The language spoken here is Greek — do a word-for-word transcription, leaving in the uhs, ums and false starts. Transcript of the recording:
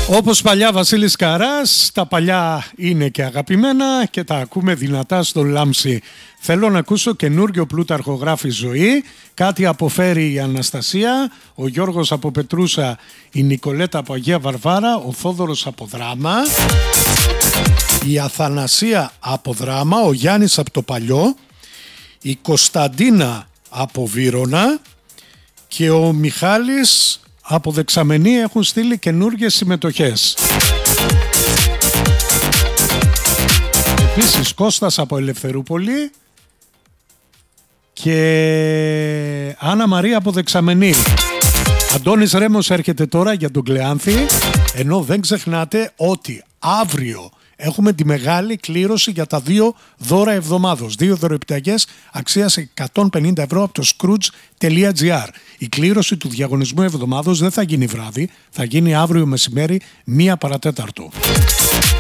Όπως παλιά Βασίλης Καράς, τα παλιά είναι και αγαπημένα και τα ακούμε δυνατά στο Λάμψη. Θέλω να ακούσω καινούργιο Πλούταρχο γράφει ζωή, κάτι αποφέρει η Αναστασία, ο Γιώργος από Πετρούσα, η Νικολέτα από Αγία Βαρβάρα, ο Θόδωρος από Δράμα, η Αθανασία από Δράμα, ο Γιάννης από το Παλιό, η Κωνσταντίνα από Βύρωνα και ο Μιχάλης από Δεξαμενή έχουν στείλει καινούργιες συμμετοχές. Επίσης Κώστας από Ελευθερούπολη και Άννα Μαρία από Δεξαμενή. Αντώνης Ρέμος έρχεται τώρα για τον Κλεάνθη, ενώ δεν ξεχνάτε ότι αύριο έχουμε τη μεγάλη κλήρωση για τα δύο δώρα εβδομάδος. Δύο δωροεπιταγές αξίας εκατόν πενήντα ευρώ από το scrooge τελεία gr. Η κλήρωση του διαγωνισμού εβδομάδος δεν θα γίνει βράδυ, θα γίνει αύριο μεσημέρι μία παρατέταρτο.